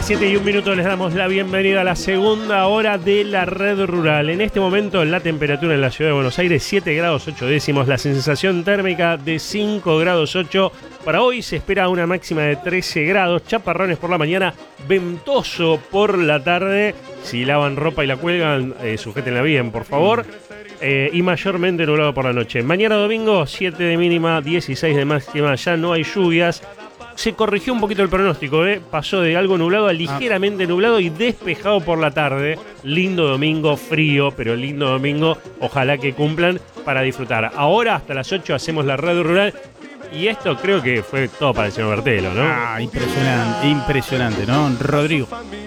las 7:01 les damos la bienvenida a la segunda hora de la Red Rural. En este momento la temperatura en la ciudad de Buenos Aires 7 grados 8 décimos, la sensación térmica de 5 grados 8. Para hoy se espera una máxima de 13 grados, chaparrones por la mañana, ventoso por la tarde. Si lavan ropa y la cuelgan, sujétenla bien, por favor. Y mayormente nublado por la noche. Mañana domingo 7 de mínima, 16 de máxima, ya no hay lluvias. Se corrigió un poquito el pronóstico, pasó de algo nublado a ligeramente nublado y despejado por la tarde. Lindo domingo, frío, pero lindo domingo. Ojalá que cumplan para disfrutar. Ahora hasta las 8 hacemos la Red Rural. Y esto creo que fue todo para el señor Bertelo, ¿no? Impresionante, ¿no? Rodrigo.